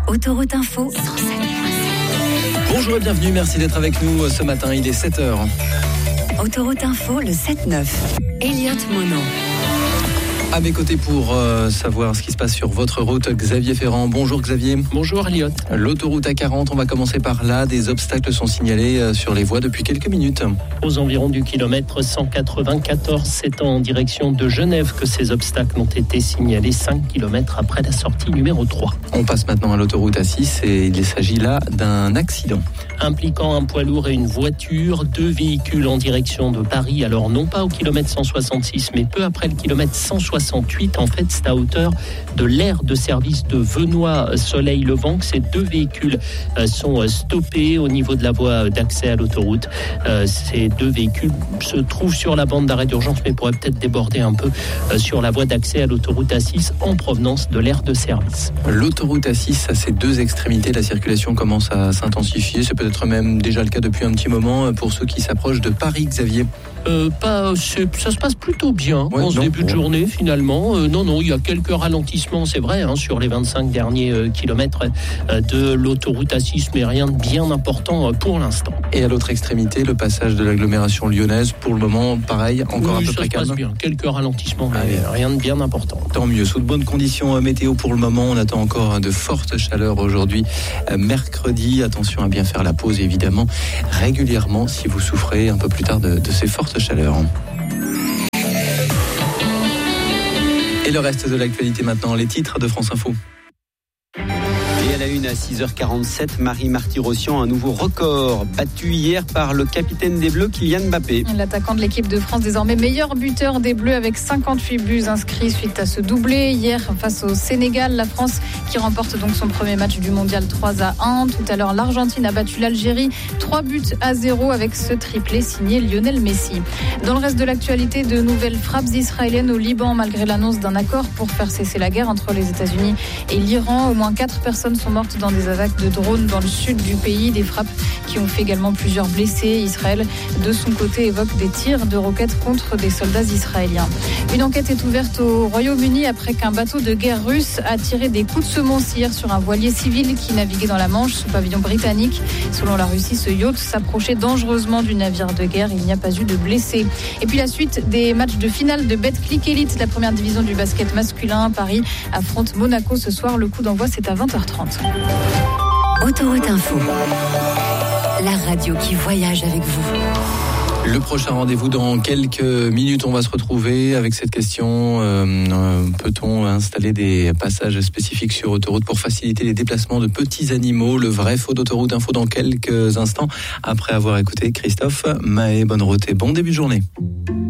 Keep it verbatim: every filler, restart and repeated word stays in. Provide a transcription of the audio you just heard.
Autoroute Info cent sept point sept. Bonjour et bienvenue, merci d'être avec nous ce matin, il est sept heures. Autoroute Info, le sept neuf. Elliot Mono. À mes côtés pour euh, savoir ce qui se passe sur votre route, Xavier Ferrand. Bonjour Xavier. Bonjour Elliot. L'autoroute A quarante, on va commencer par là. Des obstacles sont signalés euh, sur les voies depuis quelques minutes. Aux environs du kilomètre cent quatre-vingt-quatorze, c'est en direction de Genève que ces obstacles ont été signalés cinq kilomètres après la sortie numéro trois. On passe maintenant à l'autoroute A six et il s'agit là d'un accident. Impliquant un poids lourd et une voiture, deux véhicules en direction de Paris, alors non pas au kilomètre cent soixante-six, mais peu après le kilomètre cent soixante-huit. En fait, c'est à hauteur de l'aire de service de Venoy-Soleil-Levant que ces deux véhicules sont stoppés au niveau de la voie d'accès à l'autoroute. Ces deux véhicules se trouvent sur la bande d'arrêt d'urgence, mais pourraient peut-être déborder un peu sur la voie d'accès à l'autoroute A six en provenance de l'aire de service. L'autoroute A six a ses deux extrémités, la circulation commence à s'intensifier. C'est peut-être même déjà le cas depuis un petit moment pour ceux qui s'approchent de Paris, Xavier. Euh, pas, ça se passe plutôt bien ouais, en ce non, début bon. de journée finalement. Euh, non, non, il y a quelques ralentissements, c'est vrai, hein, sur les vingt-cinq derniers euh, kilomètres euh, de l'autoroute A six, mais rien de bien important euh, pour l'instant. Et à l'autre extrémité, le passage de l'agglomération lyonnaise, pour le moment, pareil, encore oui, à peu ça près se passe calme. bien, quelques ralentissements, mais Allez. rien de bien important. Tant mieux, sous de bonnes conditions météo pour le moment, on attend encore de fortes chaleurs aujourd'hui, mercredi. Attention à bien faire la pause, évidemment, régulièrement si vous souffrez un peu plus tard de, de ces fortes chaleurs. Et le reste de l'actualité maintenant, les titres de France Info. Et à la une à six heures quarante-sept, Marie Marty-Rossian, un nouveau record battu hier par le capitaine des Bleus, Kylian Mbappé. L'attaquant de l'équipe de France, désormais meilleur buteur des Bleus avec cinquante-huit buts inscrits suite à ce doublé hier face au Sénégal. La France qui remporte donc son premier match du mondial trois à un. Tout à l'heure, l'Argentine a battu l'Algérie trois buts à zéro avec ce triplé signé Lionel Messi. Dans le reste de l'actualité, de nouvelles frappes israéliennes au Liban malgré l'annonce d'un accord pour faire cesser la guerre entre les États-Unis et l'Iran. Au moins quatre personnes sont mortes dans des attaques de drones dans le sud du pays, des frappes qui ont fait également plusieurs blessés. Israël, de son côté, évoque des tirs de roquettes contre des soldats israéliens. Une enquête est ouverte au Royaume-Uni après qu'un bateau de guerre russe a tiré des coups de semonce hier sur un voilier civil qui naviguait dans la Manche sous pavillon britannique. Selon la Russie, ce yacht s'approchait dangereusement du navire de guerre. Il n'y a pas eu de blessés. Et puis la suite des matchs de finale de Betclic Elite, la première division du basket masculin. Paris affronte Monaco ce soir. Le coup d'envoi, c'est à vingt heures trente. Autoroute Info, la radio qui voyage avec vous. Le prochain rendez-vous dans quelques minutes, on va se retrouver avec cette question. Euh, euh, peut-on installer des passages spécifiques sur autoroute pour faciliter les déplacements de petits animaux? Le vrai faux d'Autoroute Info dans quelques instants, après avoir écouté Christophe Mahé. Bonne route et bon début de journée.